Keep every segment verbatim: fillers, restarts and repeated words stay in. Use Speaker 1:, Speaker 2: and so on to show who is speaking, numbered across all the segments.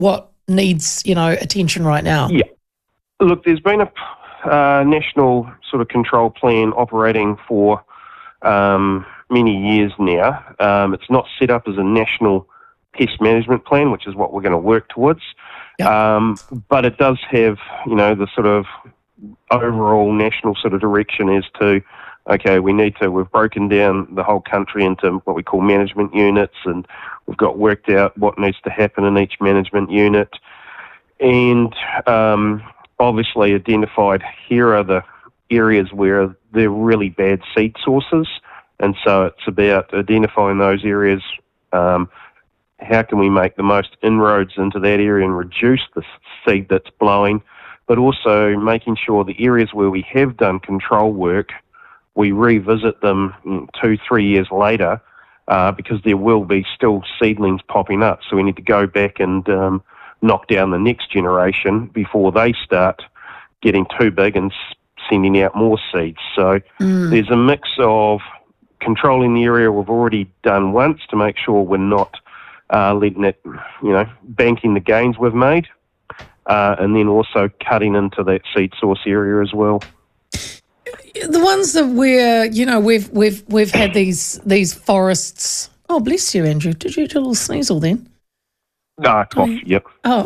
Speaker 1: what needs, you know, attention right now?
Speaker 2: Yeah. Look, there's been a uh, national sort of control plan operating for um, many years now. Um, it's not set up as a national pest management plan, which is what we're going to work towards.
Speaker 1: Yep.
Speaker 2: Um, but it does have, you know, the sort of overall national sort of direction as to, okay, we need to, we've broken down the whole country into what we call management units, and we've got worked out what needs to happen in each management unit. And um, obviously identified here are the areas where they're really bad seed sources. And so it's about identifying those areas. Um, how can we make the most inroads into that area and reduce the seed that's blowing, but also making sure the areas where we have done control work, we revisit them two, three years later, uh, because there will be still seedlings popping up. So we need to go back and um, knock down the next generation before they start getting too big and sending out more seeds. So
Speaker 1: Mm.
Speaker 2: there's a mix of controlling the area we've already done once to make sure we're not uh, letting it, you know, banking the gains we've made, uh, and then also cutting into that seed source area as well.
Speaker 1: The ones that we're, you know, we've we've we've had these these forests. Oh, bless you, Andrew. Did you do a little sneasel then?
Speaker 2: Ah, cough, yep.
Speaker 1: Oh,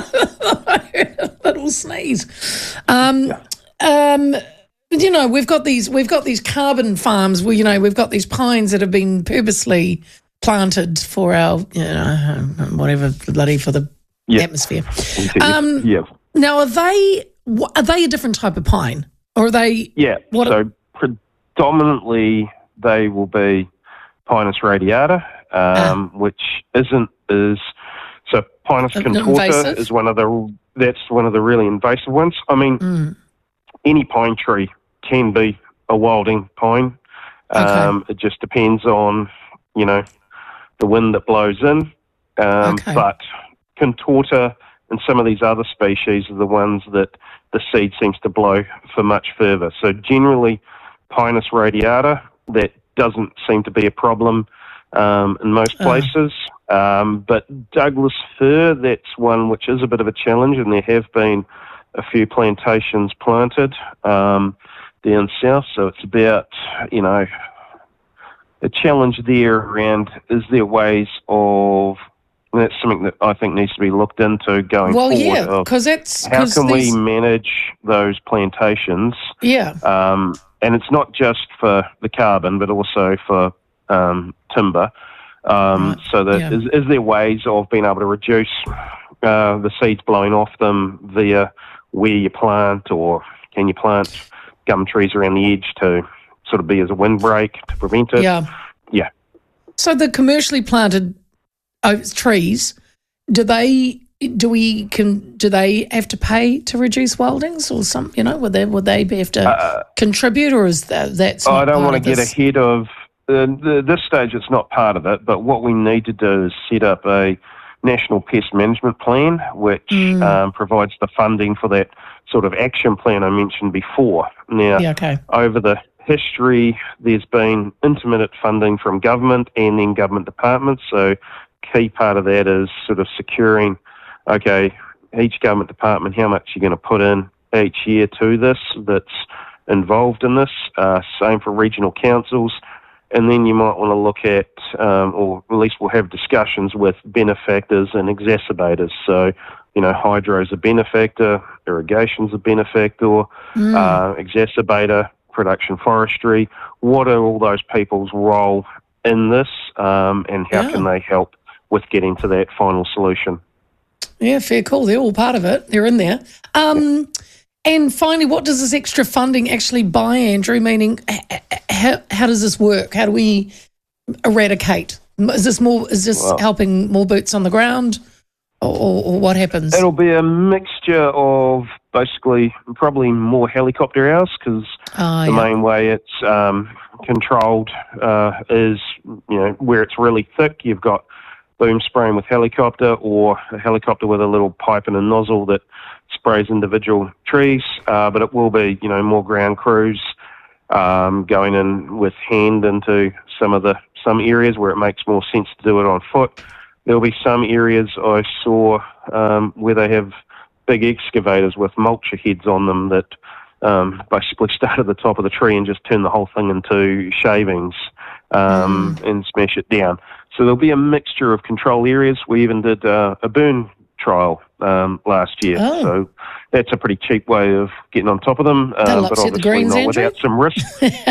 Speaker 1: a little sneeze. Um,
Speaker 2: Yeah.
Speaker 1: um, you know, we've got these we've got these carbon farms where, you know, we've got these pines that have been purposely planted for our, you know, whatever bloody for the
Speaker 2: Yep.
Speaker 1: atmosphere. Um,
Speaker 2: yeah.
Speaker 1: Now, are they are they a different type of pine, or are they?
Speaker 2: Yeah,
Speaker 1: What-
Speaker 2: so predominantly they will be Pinus radiata, um, which isn't as so Pinus
Speaker 1: Uh,
Speaker 2: contorta
Speaker 1: invasive?
Speaker 2: is one of the that's one of the really invasive ones. I mean,
Speaker 1: Mm,
Speaker 2: any pine tree can be a wilding pine. Um, It just depends on, you know, the wind that blows in. Um,
Speaker 1: Okay.
Speaker 2: But contorta and some of these other species are the ones that the seed seems to blow for much further. So generally, Pinus radiata, that doesn't seem to be a problem um, in most
Speaker 1: Oh.
Speaker 2: places. Um, but Douglas fir, that's one which is a bit of a challenge, and there have been a few plantations planted um, down south. So it's about, you know, a challenge there around, is there ways of, and that's something that I think needs to be looked into going
Speaker 1: well,
Speaker 2: forward.
Speaker 1: yeah,
Speaker 2: of
Speaker 1: because it's
Speaker 2: how
Speaker 1: cause
Speaker 2: can
Speaker 1: these,
Speaker 2: we manage those plantations?
Speaker 1: yeah.
Speaker 2: Um, and it's not just for the carbon, but also for um, timber. Um,
Speaker 1: Right,
Speaker 2: So that
Speaker 1: yeah.
Speaker 2: is, is there ways of being able to reduce uh, the seeds blowing off them via where you plant, or can you plant gum trees around the edge to sort of be as a windbreak to prevent it?
Speaker 1: Yeah.
Speaker 2: Yeah.
Speaker 1: So the commercially planted oak trees, do they do we can do they have to pay to reduce wildings, or some, you know, would they would they have to
Speaker 2: Uh,
Speaker 1: contribute, or is that that's
Speaker 2: I
Speaker 1: not
Speaker 2: don't
Speaker 1: part
Speaker 2: want to
Speaker 1: of
Speaker 2: get
Speaker 1: this?
Speaker 2: ahead of uh, the, this stage. It's not part of it, but what we need to do is set up a national pest management plan, which
Speaker 1: Mm.
Speaker 2: um, provides the funding for that sort of action plan I mentioned before. Now,
Speaker 1: Yeah, okay.
Speaker 2: over the history, there's been intermittent funding from government and then government departments. So, key part of that is sort of securing, okay, each government department, how much you're going to put in each year to this that's involved in this. Uh, same for regional councils. And then you might want to look at, um, or at least we'll have discussions with benefactors and exacerbators. So, you know, hydro's a benefactor, irrigation's a benefactor,
Speaker 1: Mm.
Speaker 2: uh, exacerbator, production forestry. What are all those people's role in this, um, and how
Speaker 1: Yeah.
Speaker 2: can they help with getting to that final solution?
Speaker 1: Yeah, fair call. They're all part of it. They're in there. Um, and finally, what does this extra funding actually buy, Andrew? Meaning, h- h- how, how does this work? How do we eradicate? Is this more? Is this
Speaker 2: Well-
Speaker 1: helping more boots on the ground, or, or, or what happens?
Speaker 2: It'll be a mixture of basically probably more helicopter hours, because
Speaker 1: Ah,
Speaker 2: the
Speaker 1: yeah.
Speaker 2: main way it's um, controlled uh, is, you know, where it's really thick, you've got boom spraying with helicopter, or a helicopter with a little pipe and a nozzle that sprays individual trees. Uh, but it will be, you know, more ground crews um, going in with hand into some of the some areas where it makes more sense to do it on foot. there'll be some areas I saw um, where they have big excavators with mulcher heads on them that um, basically start at the top of the tree and just turn the whole thing into shavings um, mm. and smash it down. So there'll be a mixture of control areas. We even did uh, a burn trial um, last year.
Speaker 1: Oh.
Speaker 2: So that's a pretty cheap way of getting on top of them, um, but obviously
Speaker 1: greens,
Speaker 2: not
Speaker 1: Andrew?
Speaker 2: without some risk.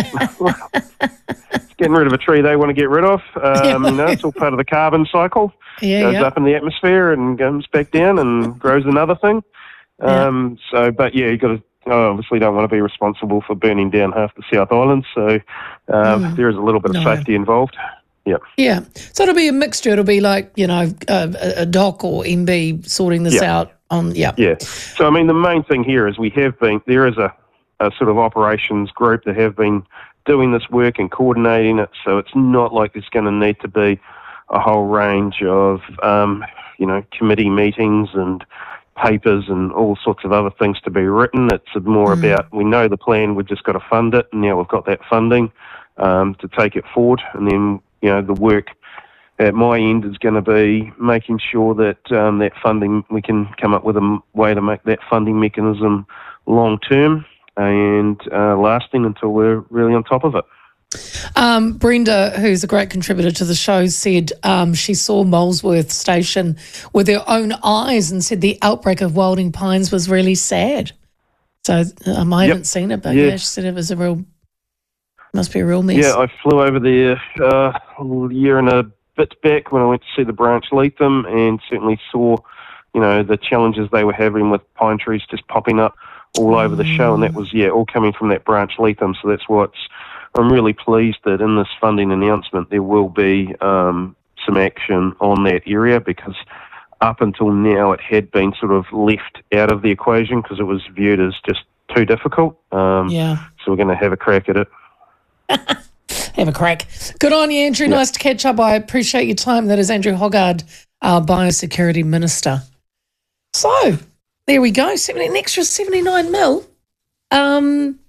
Speaker 2: Getting rid of a tree they want to get rid of. Um, you know, it's all part of the carbon cycle.
Speaker 1: Yeah,
Speaker 2: goes
Speaker 1: yeah.
Speaker 2: up in the atmosphere and comes back down and grows another thing. Um, yeah. So, but yeah, you got to oh, obviously don't want to be responsible for burning down half the South Island. So um, mm. there is a little bit of no. safety involved. Yeah.
Speaker 1: Yeah. So it'll be a mixture. It'll be like, you know, a, a doc or M B sorting this
Speaker 2: yeah.
Speaker 1: out on, yeah.
Speaker 2: Yeah. So, I mean, the main thing here is we have been, there is a, a sort of operations group that have been doing this work and coordinating it. So it's not like there's going to need to be a whole range of, um, you know, committee meetings and papers and all sorts of other things to be written. It's more mm. about, we know the plan, we've just got to fund it, and now we've got that funding um, to take it forward. And then, you know, the work at my end is going to be making sure that um, that funding, we can come up with a way to make that funding mechanism long term and uh, lasting until we're really on top of it.
Speaker 1: Um, Brenda, who's a great contributor to the show, said um, she saw Molesworth Station with her own eyes and said the outbreak of wilding pines was really sad. So um, I haven't yep. seen it, but yeah. yeah, she said it was a real, must be a real mess.
Speaker 2: Yeah, I flew over there uh, a year and a bit back when I went to see the branch Lethem and certainly saw, you know, the challenges they were having with pine trees just popping up all over the show, and that was, yeah, all coming from that branch Lethem. So that's what's, I'm really pleased that in this funding announcement there will be um, some action on that area, because up until now it had been sort of left out of the equation because it was viewed as just too difficult. Um,
Speaker 1: yeah.
Speaker 2: So we're going to have a crack at it.
Speaker 1: Have a crack. Good on you, Andrew. Yep. Nice to catch up. I appreciate your time. That is Andrew Hoggard, our Biosecurity Minister. So there we go. seventy, an extra seventy-nine mil. Um,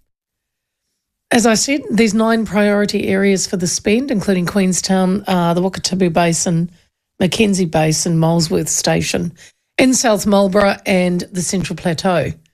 Speaker 1: as I said, there's nine priority areas for the spend, including Queenstown, uh, the Wakatipu Basin, Mackenzie Basin, Molesworth Station, in South Marlborough and the Central Plateau.